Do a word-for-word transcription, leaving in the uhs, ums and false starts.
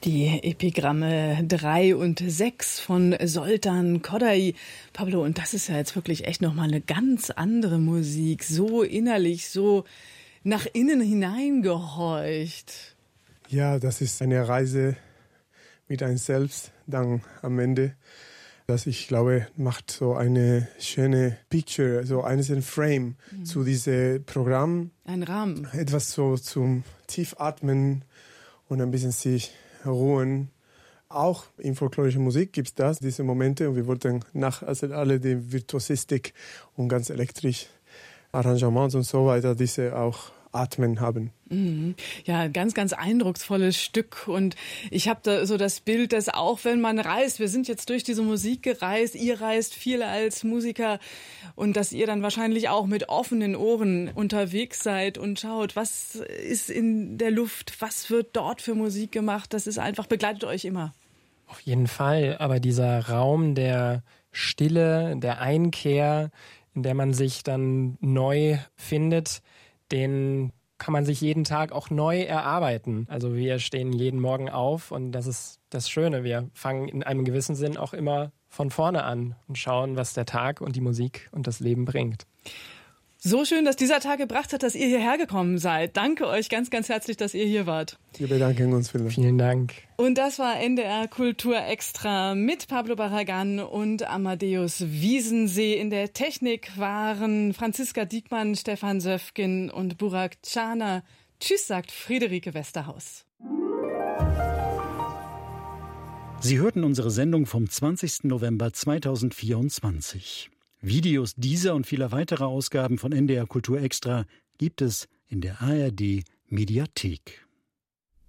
Die Epigramme drei und sechs von Zoltán Kodály. Pablo, und das ist ja jetzt wirklich echt nochmal eine ganz andere Musik. So innerlich, so nach innen hineingehorcht. Ja, das ist eine Reise mit einem selbst dann am Ende. Das, ich glaube, macht so eine schöne Picture, so einen Frame mhm. zu diesem Programm. Ein Rahmen. Etwas so zum Tiefatmen und ein bisschen sich ruhen. Auch in folklorischer Musik gibt es das, diese Momente. Und wir wollten nach also alle die Virtuosistik und ganz elektrisch Arrangements und so weiter, diese auch Atmen haben. Mhm. Ja, ganz, ganz eindrucksvolles Stück. Und ich habe da so das Bild, dass auch wenn man reist, wir sind jetzt durch diese Musik gereist, ihr reist viel als Musiker und dass ihr dann wahrscheinlich auch mit offenen Ohren unterwegs seid und schaut, was ist in der Luft, was wird dort für Musik gemacht. Das ist einfach, begleitet euch immer. Auf jeden Fall, aber dieser Raum der Stille, der Einkehr, in der man sich dann neu findet, den kann man sich jeden Tag auch neu erarbeiten. Also wir stehen jeden Morgen auf und das ist das Schöne. Wir fangen in einem gewissen Sinn auch immer von vorne an und schauen, was der Tag und die Musik und das Leben bringt. So schön, dass dieser Tag gebracht hat, dass ihr hierher gekommen seid. Danke euch ganz, ganz herzlich, dass ihr hier wart. Wir bedanken uns vielen. Vielen Dank. Und das war N D R Kultur Extra mit Pablo Barragán und Amadeus Wiesensee. In der Technik waren Franziska Diekmann, Stefan Söfgen und Burak Çana. Tschüss, sagt Friederike Westerhaus. Sie hörten unsere Sendung vom zwanzigsten November zweitausendvierundzwanzig. Videos dieser und vieler weiterer Ausgaben von N D R Kultur Extra gibt es in der A R D Mediathek.